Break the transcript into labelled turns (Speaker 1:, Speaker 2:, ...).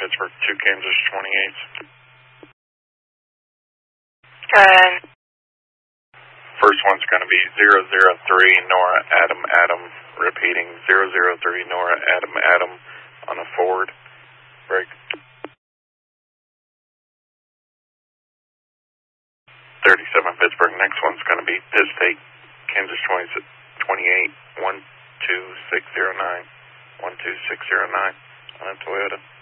Speaker 1: Pittsburgh, 2 Kansas 28s.
Speaker 2: Good.
Speaker 1: First one's going to be 003 Nora Adam Adam, repeating 003 Nora Adam Adam on a forward break. 37 Pittsburgh, next one's going to be Pitt State, Kansas 28, 12609, 12609 on a Toyota.